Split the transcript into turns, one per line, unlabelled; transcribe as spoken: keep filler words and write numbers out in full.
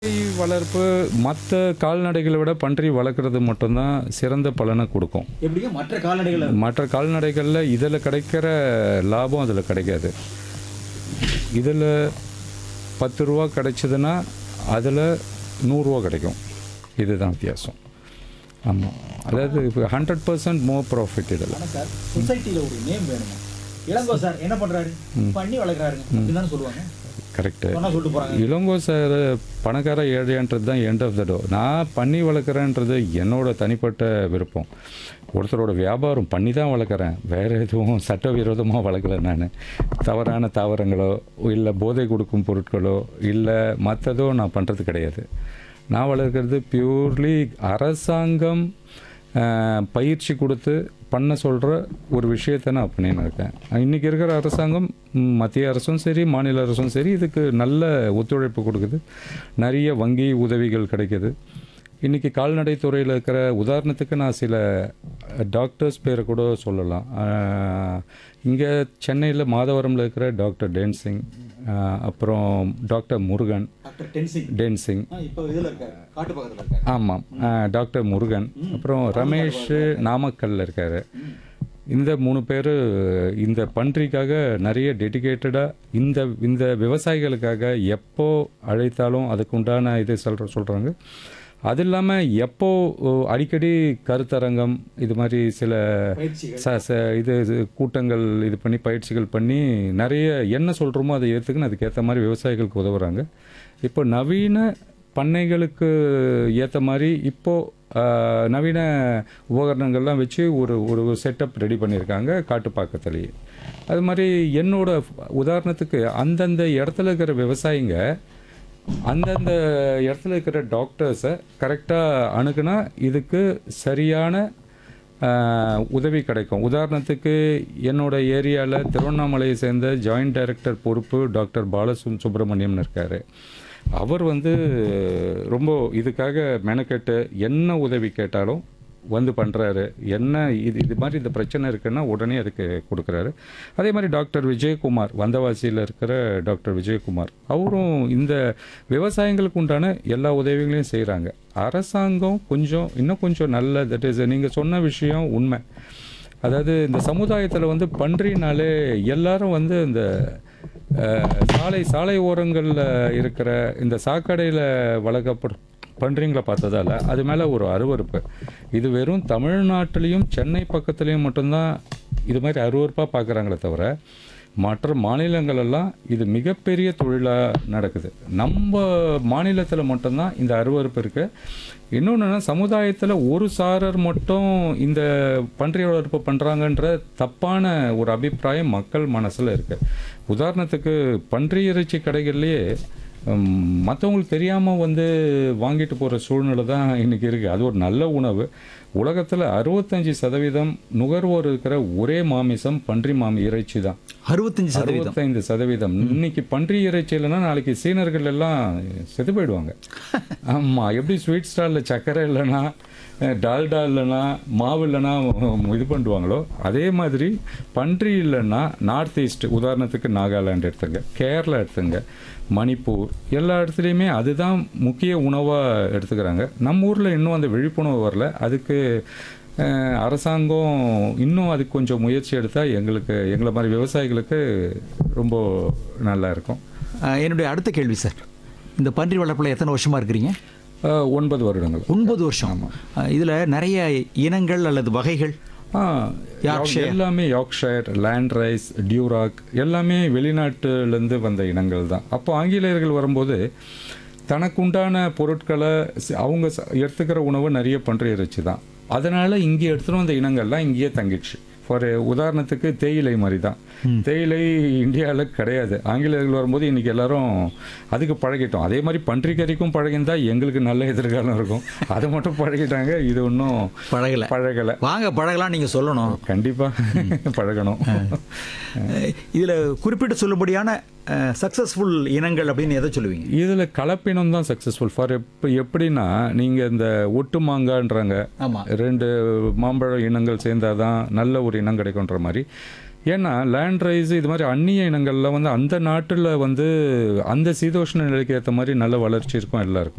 வளர்ப்பு மற்ற கால்நடைகளை விட பன்றி வளர்க்குறது மட்டும்தான் சிறந்த பலனை கொடுக்கும்.
எப்படிங்க மற்ற கால்நடைகள்
மற்ற கால்நடைகளில் இதில் கிடைக்கிற லாபம் அதில் கிடைக்காது. இதில் பத்து ரூபா கிடைச்சதுன்னா அதில் நூறுரூவா கிடைக்கும். இதுதான் வித்தியாசம். ஆமாம், அதாவது இப்போ ஹண்ட்ரட் பர்சன்ட் மோர் ப்ராஃபிட் இதில்.
ஆனால் சார் சொசைட்டியில் ஒரு நேம் வேணுங்க. இளங்கோ சார் என்ன பண்ணுறாரு, பண்ணி வளர்க்குறாருங்க அப்படின்னு தானே சொல்லுவாங்க.
கரெக்டு.
சொன்னா சொல்லிட்டு போகிறாங்க.
இளங்கோ சார் பணக்கார ஏழைன்றது தான் எண்ட் ஆஃப் த டோ. நான் பண்ணி வளர்க்குறேன்றது என்னோட தனிப்பட்ட விருப்பம். ஒருத்தரோட வியாபாரம் பண்ணி தான் வளர்க்குறேன், வேறு எதுவும் சட்டவிரோதமாக வளர்க்கல. நான் தவறான தாவரங்களோ இல்லை போதை கொடுக்கும் பொருட்களோ இல்லை மற்றதோ நான் பண்ணுறது கிடையாது. நான் வளர்க்குறது பியூர்லி அரசாங்கம் பயிற்சி கொடுத்து பண்ண சொல்கிற ஒரு விஷயத்தை நான் பண்ணின்னு இருக்கேன். இன்றைக்கி இருக்கிற அரசாங்கம், மத்திய அரசும் சரி மாநில அரசும் சரி, இதுக்கு நல்ல ஒத்துழைப்பு கொடுக்குது. நிறைய வங்கி உதவிகள் கிடைக்கிது. இன்றைக்கி கால்நடை துறையில் இருக்கிற உதாரணத்துக்கு நான் சில டாக்டர்ஸ் பேரை கூட சொல்லலாம். இங்கே சென்னையில் மாதவரமில் இருக்கிற டாக்டர் டென்சிங், அப்புறம் டாக்டர் முருகன்,
டாக்டர் டென்சிங்
டென்சிங்
இப்போ இதில் இருக்காரு, காட்டு பக்கத்தில் இருக்காரு.
ஆமாம், டாக்டர் முருகன், அப்புறம் ரமேஷ் நாமக்கல்லில் இருக்கார். இந்த மூணு பேர் இந்த பன்றிக்காக நிறைய டெடிகேட்டடாக இந்த இந்த விவசாயிகளுக்காக எப்போ அழைத்தாலும் அதுக்கு உண்டான இதை சொல்கிற சொல்கிறாங்க. அது இல்லாமல் எப்போ அடிக்கடி கருத்தரங்கம் இது மாதிரி சில ச ச இது இது கூட்டங்கள் இது பண்ணி பயிற்சிகள் பண்ணி நிறைய என்ன சொல்கிறோமோ அதை ஏற்றுக்குன்னு அதுக்கேற்ற மாதிரி விவசாயிகளுக்கு உதவுறாங்க. இப்போ நவீன பண்ணைகளுக்கு ஏற்ற மாதிரி இப்போது நவீன உபகரணங்கள்லாம் வச்சு ஒரு ஒரு செட்டப் ரெடி பண்ணியிருக்காங்க காட்டுப்பாக்கத்துலேயே. அது மாதிரி என்னோட உதாரணத்துக்கு அந்தந்த இடத்துல இருக்கிற விவசாயிங்க அந்தந்த இடத்துல இருக்கிற டாக்டர்ஸை கரெக்டாக அணுகுனா இதுக்கு சரியான உதவி கிடைக்கும். உதாரணத்துக்கு என்னோட ஏரியாவில் திருவண்ணாமலையை சேர்ந்த ஜாயிண்ட் டைரக்டர் பொறுப்பு டாக்டர் பாலசு சுப்பிரமணியம்னு இருக்கார். அவர் வந்து ரொம்ப இதுக்காக மெனக்கெட்டு என்ன உதவி கேட்டாலும் வந்து பண்ணுறாரு. என்ன இது இது மாதிரி இந்த பிரச்சனை இருக்குன்னா உடனே அதுக்கு கொடுக்குறாரு. அதே மாதிரி டாக்டர் விஜயகுமார், வந்தவாசியில் இருக்கிற டாக்டர் விஜயகுமார், அவரும் இந்த விவசாயிகளுக்கு உண்டான எல்லா உதவிகளையும் செய்கிறாங்க. அரசாங்கம் கொஞ்சம் இன்னும் கொஞ்சம் நல்ல, தட் இஸ் நீங்கள் சொன்ன விஷயம் உண்மை. அதாவது இந்த சமுதாயத்தில் வந்து பன்றினாலே எல்லாரும் வந்து இந்த சாலை சாலை ஓரங்களில் இருக்கிற இந்த சாக்கடையில் வளர்க்கப்படும் பன்றிங்களை பார்த்ததால அது மேலே ஒரு அருவருப்பு. இது வெறும் தமிழ்நாட்டிலையும் சென்னை பக்கத்துலேயும் மட்டும்தான் இது மாதிரி அருவருப்பாக பார்க்குறாங்களே தவிர மற்ற மாநிலங்களெல்லாம் இது மிகப்பெரிய தொழிலாக நடக்குது. நம்ம மாநிலத்தில் மட்டும்தான் இந்த அருவருப்பு இருக்குது. இன்னொன்றுனா சமுதாயத்தில் ஒரு சாரர் மட்டும் இந்த பன்றி வளர்ப்பு பண்ணுறாங்கன்ற தப்பான ஒரு அபிப்பிராயம் மக்கள் மனசில் இருக்குது. உதாரணத்துக்கு பன்றி இறைச்சி கடைகள்லேயே மற்றவங்களுக்கு தெரியாமல் வந்து வாங்கிட்டு போகிற சூழ்நிலை தான் இன்றைக்கி இருக்குது. அது ஒரு நல்ல உணவு. உலகத்தில் அறுபத்தஞ்சி சதவீதம் நுகர்வோர் இருக்கிற ஒரே மாமிசம் பன்றி மாமி இறைச்சி தான்.
அறுபத்தஞ்சு
அறுபத்தைந்து சதவீதம் இன்னைக்கு பன்றி இறைச்சி இல்லைன்னா நாளைக்கு சீனர்கள் எல்லாம் செத்து போயிடுவாங்க. ஆமாம், எப்படி ஸ்வீட் ஸ்டாலில் சர்க்கரை இல்லைன்னா டால்டா இல்லைன்னா மாவு இல்லைன்னா இது பண்ணுவாங்களோ அதே மாதிரி பன்றி இல்லைன்னா நார்த் ஈஸ்ட், உதாரணத்துக்கு நாகாலாந்து எடுத்துங்க, கேரளா எடுத்துங்க, மணிப்பூர், எல்லா இடத்துலையுமே அதுதான் முக்கிய உணவாக எடுத்துக்கிறாங்க. நம்ம ஊரில் இன்னும் அந்த விழிப்புணர்வு வரல. அதுக்கு அரசாங்கம் இன்னும் அதுக்கு கொஞ்சம் முயற்சி எடுத்தால் எங்களுக்கு எங்களை மாதிரி விவசாயிகளுக்கு ரொம்ப நல்லா இருக்கும்.
என்னுடைய அடுத்த கேள்வி சார், இந்த பன்றி வளர்ப்பில் எத்தனை வருஷமாக இருக்கிறீங்க?
ஒன்பது வருடங்கள்.
ஒன்பது வருஷம். ஆமாம். இதில் நிறைய இனங்கள் அல்லது வகைகள்
எல்லாமே யார்க்ஷயர், லேண்ட் ரைஸ், டியூராக் எல்லாமே வெளிநாட்டுலேருந்து வந்த இனங்கள் தான். அப்போ ஆங்கிலேயர்கள் வரும்போது தனக்குண்டான பொருட்களை அவங்க எடுத்துக்கிற உணவு நிறைய பன்றி இறைச்சி தான். அதனால் இங்கே எடுத்துகிட்டு வந்த இனங்கள்லாம் இங்கேயே தங்கிடுச்சு. ஃபார் உதாரணத்துக்கு தேயிலை மாதிரி தான். தேயிலை இந்தியாவில் கிடையாது. ஆங்கிலேயர்கள் வரும்போது இன்றைக்கி எல்லாரும் அதுக்கு பழகிட்டோம். அதே மாதிரி பன்றிக்கறிக்கும் பழகிந்தா எங்களுக்கு நல்ல எதிர்காலம் இருக்கும். அதை மட்டும் பழகிட்டாங்க, இது ஒன்றும் பழகலை பழகலை
வாங்க பழகலாம் நீங்கள் சொல்லணும்.
கண்டிப்பாக பழகணும்.
இதில் குறிப்பிட்டு சொல்லும்படியான சக்ஸஸ்ஃபுல் இனங்கள் அப்படின்னு எதை சொல்லுவீங்க?
இதில் கலப்பினம் தான் சக்ஸஸ்ஃபுல். ஃபார் இப்போ எப்படின்னா நீங்கள் இந்த ஒட்டு மாங்கான்றாங்க, ரெண்டு மாம்பழ இனங்கள் சேர்ந்தால் தான் நல்ல ஒரு இனம் கிடைக்குன்ற மாதிரி. ஏன்னா லேண்ட் ரைஸ் இது மாதிரி அந்நிய இனங்களில் வந்து அந்த நாட்டில் வந்து அந்த சீதோஷ்ண நிலைக்கு ஏற்ற மாதிரி நல்ல வளர்ச்சி இருக்கும், எல்லாம் இருக்கும்.